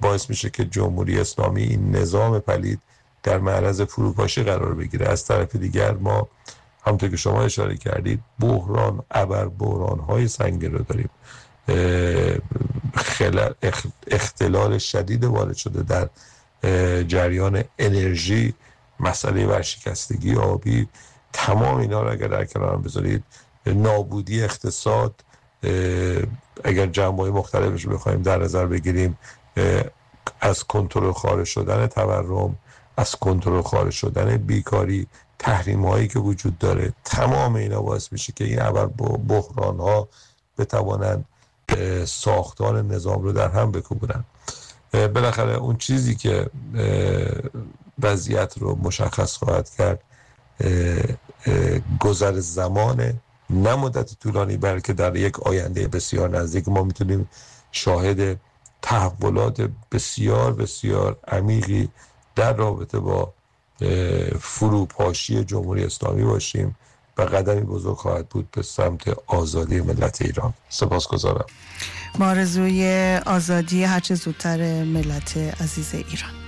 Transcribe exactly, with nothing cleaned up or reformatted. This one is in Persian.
باعث میشه که جمهوری اسلامی این نظام پلید در معرض فروپاشی قرار بگیره. از طرف دیگر ما همونطور که شما اشاره کردید بحران ابر بحران های سنگین رو داریم. خلال اختلال شدید وارد شده در جریان انرژی، مسئله ورشکستگی آبی، تمام اینا رو اگر در کنار هم بذارید، نابودی اقتصاد، اگر جنبه‌های مختلفش رو بخوایم در نظر بگیریم، از کنترل خارج شدن تورم، از کنترل خارج شدن بیکاری، تحریم هایی که وجود داره، تمام اینا باعث میشه که این اول بحران ها بتوانند ساختار نظام رو در هم بکوبونن. بالاخره اون چیزی که وضعیت رو مشخص خواهد کرد گذر زمانه، نه مدت طولانی، بلکه در یک آینده بسیار نزدیک ما میتونیم شاهد تحولات بسیار بسیار عمیقی در رابطه با فروپاشی جمهوری اسلامی باشیم و قدمی بزرگ خواهد بود به سمت آزادی ملت ایران. سپاسگزارم. ما آرزوی آزادی هرچه زودتر ملت عزیز ایران.